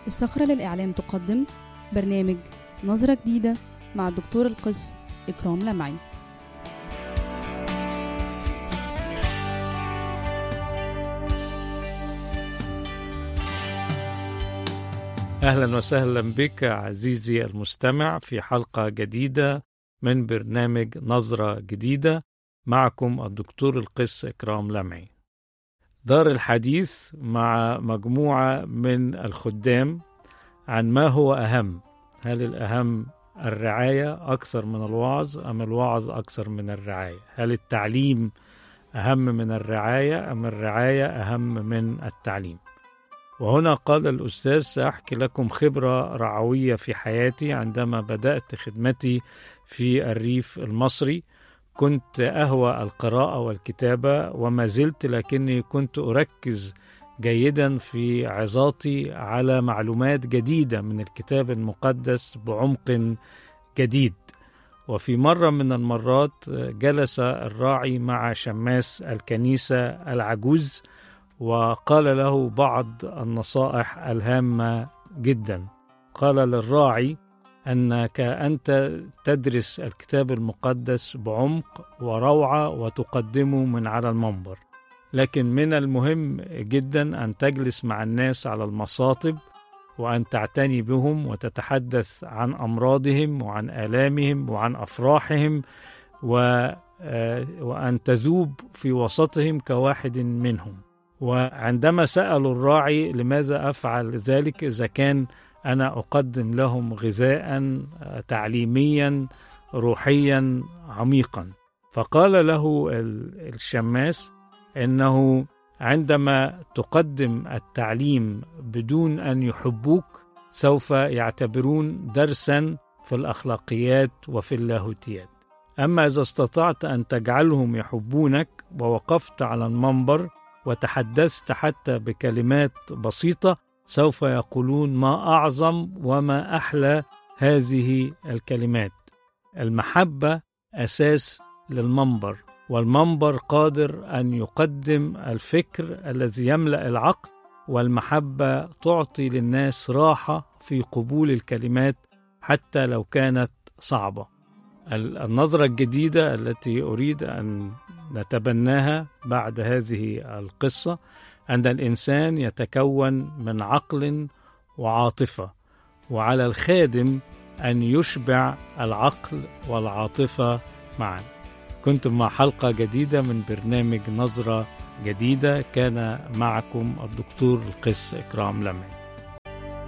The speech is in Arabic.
الصخرة للإعلام تقدم برنامج نظرة جديدة مع الدكتور القس إكرام لمعي. أهلا وسهلا بك عزيزي المستمع في حلقة جديدة من برنامج نظرة جديدة. معكم الدكتور القس إكرام لمعي. دار الحديث مع مجموعة من الخدام عن ما هو أهم. هل الأهم الرعاية أكثر من الوعظ أم الوعظ أكثر من الرعاية؟ هل التعليم أهم من الرعاية أم الرعاية أهم من التعليم؟ وهنا قال الأستاذ: سأحكي لكم خبرة رعوية في حياتي. عندما بدأت خدمتي في الريف المصري كنت أهوى القراءة والكتابة وما زلت، لكني كنت أركز جيدا في عظاتي على معلومات جديدة من الكتاب المقدس بعمق جديد. وفي مرة من المرات جلس الراعي مع شماس الكنيسة العجوز وقال له بعض النصائح الهامة جدا. قال للراعي: أنك أنت تدرس الكتاب المقدس بعمق وروعة وتقدمه من على المنبر، لكن من المهم جدا أن تجلس مع الناس على المصاطب وأن تعتني بهم وتتحدث عن أمراضهم وعن آلامهم وعن أفراحهم وأن تذوب في وسطهم كواحد منهم. وعندما سألوا الراعي: لماذا أفعل ذلك إذا كان أنا أقدم لهم غذاء تعليميا روحيا عميقا؟ فقال له الشماس إنه عندما تقدم التعليم بدون أن يحبوك سوف يعتبرون درسا في الأخلاقيات وفي اللاهوتيات. أما إذا استطعت أن تجعلهم يحبونك ووقفت على المنبر وتحدثت حتى بكلمات بسيطة سوف يقولون: ما أعظم وما أحلى هذه الكلمات. المحبة أساس للمنبر، والمنبر قادر أن يقدم الفكر الذي يملأ العقل، والمحبة تعطي للناس راحة في قبول الكلمات حتى لو كانت صعبة. النظرة الجديدة التي أريد أن نتبناها بعد هذه القصة أن الإنسان يتكون من عقل وعاطفة، وعلى الخادم أن يشبع العقل والعاطفة معا. كنتم مع حلقة جديدة من برنامج نظرة جديدة. كان معكم الدكتور القس إكرام لمعي.